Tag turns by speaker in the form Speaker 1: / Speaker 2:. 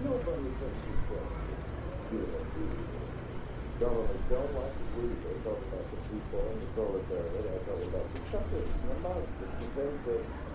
Speaker 1: nobody thinks it's the government don't like to believe they talk about the people and the proletariat, I talk about the suffering, the monks, the